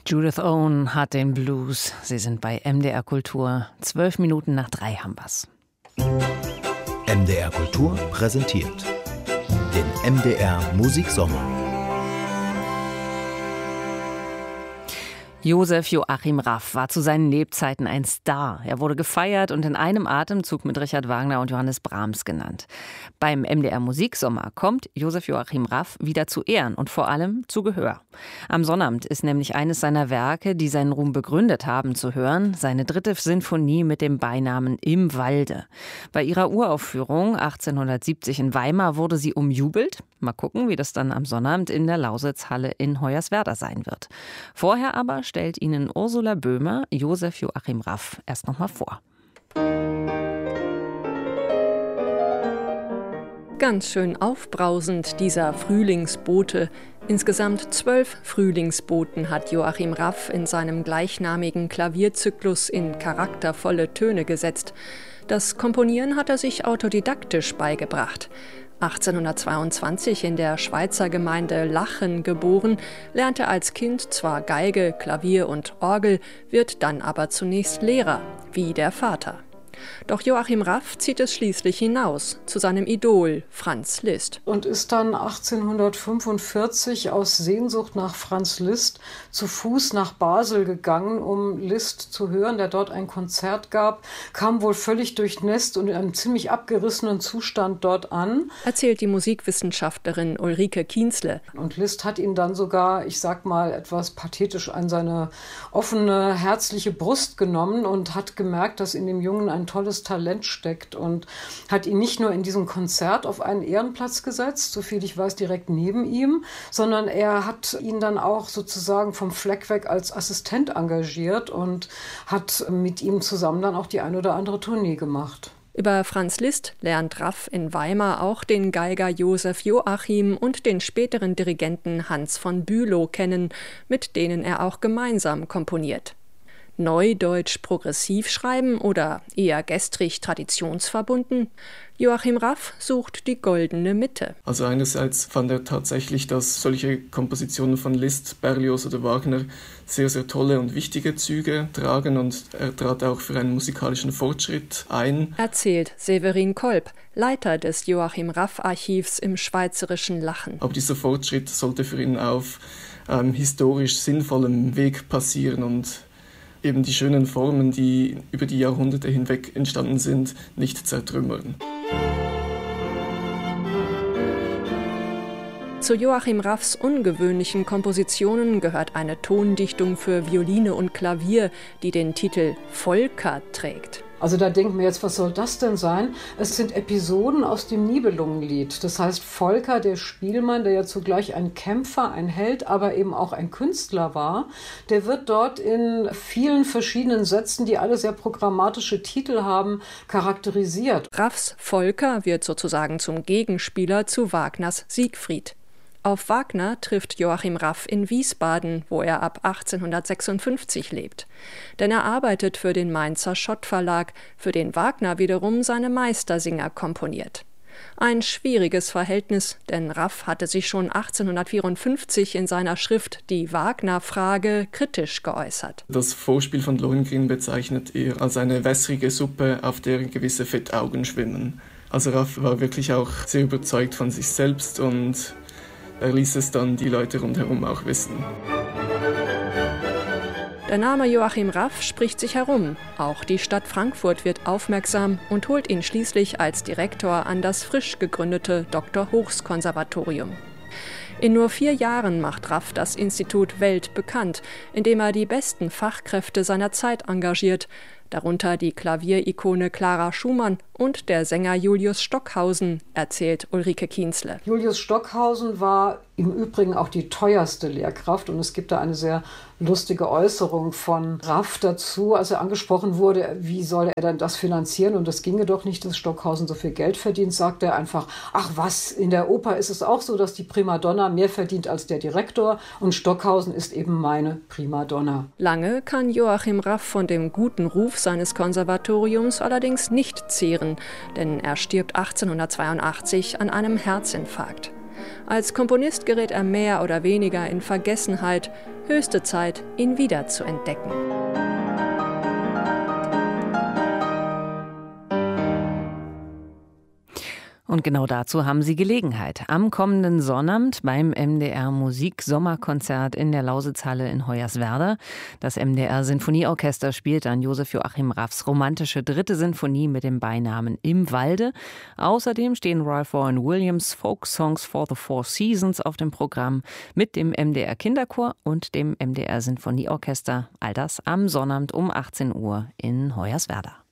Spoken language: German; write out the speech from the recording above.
Judith Owen hat den Blues. Sie sind bei MDR Kultur. 12 Minuten nach 3 haben wir's. MDR Kultur präsentiert den MDR Musiksommer. Josef Joachim Raff war zu seinen Lebzeiten ein Star. Er wurde gefeiert und in einem Atemzug mit Richard Wagner und Johannes Brahms genannt. Beim MDR Musiksommer kommt Josef Joachim Raff wieder zu Ehren und vor allem zu Gehör. Am Sonnabend ist nämlich eines seiner Werke, die seinen Ruhm begründet haben, zu hören, seine 3. Sinfonie mit dem Beinamen Im Walde. Bei ihrer Uraufführung 1870 in Weimar wurde sie umjubelt. Mal gucken, wie das dann am Sonnabend in der Lausitzhalle in Hoyerswerda sein wird. Vorher aber stellt Ihnen Ursula Böhmer Josef Joachim Raff erst noch mal vor. Ganz schön aufbrausend, dieser Frühlingsbote. Insgesamt 12 Frühlingsboten hat Joachim Raff in seinem gleichnamigen Klavierzyklus in charaktervolle Töne gesetzt. Das Komponieren hat er sich autodidaktisch beigebracht. 1822 in der Schweizer Gemeinde Lachen geboren, lernte als Kind zwar Geige, Klavier und Orgel, wird dann aber zunächst Lehrer, wie der Vater. Doch Joachim Raff zieht es schließlich hinaus zu seinem Idol Franz Liszt. Und ist dann 1845 aus Sehnsucht nach Franz Liszt zu Fuß nach Basel gegangen, um Liszt zu hören, der dort ein Konzert gab, kam wohl völlig durchnässt und in einem ziemlich abgerissenen Zustand dort an. Erzählt die Musikwissenschaftlerin Ulrike Kienzle. Und Liszt hat ihn dann sogar, ich sag mal, etwas pathetisch an seine offene, herzliche Brust genommen und hat gemerkt, dass in dem Jungen ein tolles Talent steckt und hat ihn nicht nur in diesem Konzert auf einen Ehrenplatz gesetzt, soviel ich weiß direkt neben ihm, sondern er hat ihn dann auch sozusagen vom Fleck weg als Assistent engagiert und hat mit ihm zusammen dann auch die ein oder andere Tournee gemacht. Über Franz Liszt lernt Raff in Weimar auch den Geiger Josef Joachim und den späteren Dirigenten Hans von Bülow kennen, mit denen er auch gemeinsam komponiert. Neudeutsch progressiv schreiben oder eher gestrig traditionsverbunden? Joachim Raff sucht die goldene Mitte. Also einerseits fand er tatsächlich, dass solche Kompositionen von Liszt, Berlioz oder Wagner sehr, sehr tolle und wichtige Züge tragen und er trat auch für einen musikalischen Fortschritt ein. Erzählt Severin Kolb, Leiter des Joachim Raff Archivs im schweizerischen Lachen. Aber dieser Fortschritt sollte für ihn auf historisch sinnvollem Weg passieren und eben die schönen Formen, die über die Jahrhunderte hinweg entstanden sind, nicht zertrümmern. Zu Joachim Raffs ungewöhnlichen Kompositionen gehört eine Tondichtung für Violine und Klavier, die den Titel Volker trägt. Also da denken wir jetzt, was soll das denn sein? Es sind Episoden aus dem Nibelungenlied. Das heißt, Volker, der Spielmann, der ja zugleich ein Kämpfer, ein Held, aber eben auch ein Künstler war, der wird dort in vielen verschiedenen Sätzen, die alle sehr programmatische Titel haben, charakterisiert. Raffs Volker wird sozusagen zum Gegenspieler zu Wagners Siegfried. Auf Wagner trifft Joachim Raff in Wiesbaden, wo er ab 1856 lebt. Denn er arbeitet für den Mainzer Schott Verlag, für den Wagner wiederum seine Meistersinger komponiert. Ein schwieriges Verhältnis, denn Raff hatte sich schon 1854 in seiner Schrift Die Wagner-Frage kritisch geäußert. Das Vorspiel von Lohengrin bezeichnet er als eine wässrige Suppe, auf der gewisse Fettaugen schwimmen. Also Raff war wirklich auch sehr überzeugt von sich selbst und er ließ es dann die Leute rundherum auch wissen. Der Name Joachim Raff spricht sich herum. Auch die Stadt Frankfurt wird aufmerksam und holt ihn schließlich als Direktor an das frisch gegründete Dr. Hochs Konservatorium. In nur 4 Jahren macht Raff das Institut weltbekannt, indem er die besten Fachkräfte seiner Zeit engagiert, darunter die Klavierikone Clara Schumann und der Sänger Julius Stockhausen, erzählt Ulrike Kienzle. Julius Stockhausen war im Übrigen auch die teuerste Lehrkraft und es gibt da eine sehr lustige Äußerung von Raff dazu, als er angesprochen wurde, wie soll er denn das finanzieren und das ginge doch nicht, dass Stockhausen so viel Geld verdient, sagte er einfach, ach was, in der Oper ist es auch so, dass die Primadonna mehr verdient als der Direktor und Stockhausen ist eben meine Primadonna. Lange kann Joachim Raff von dem guten Ruf seines Konservatoriums allerdings nicht zehren, denn er stirbt 1882 an einem Herzinfarkt. Als Komponist gerät er mehr oder weniger in Vergessenheit. Höchste Zeit, ihn wieder zu entdecken. Und genau dazu haben Sie Gelegenheit. Am kommenden Sonnabend beim MDR Musik-Sommerkonzert in der Lausitzhalle in Hoyerswerda. Das MDR Sinfonieorchester spielt dann Josef Joachim Raffs romantische 3. Sinfonie mit dem Beinamen Im Walde. Außerdem stehen Ralph Vaughan Williams Folk Songs for the Four Seasons auf dem Programm mit dem MDR Kinderchor und dem MDR Sinfonieorchester. All das am Sonnabend um 18 Uhr in Hoyerswerda.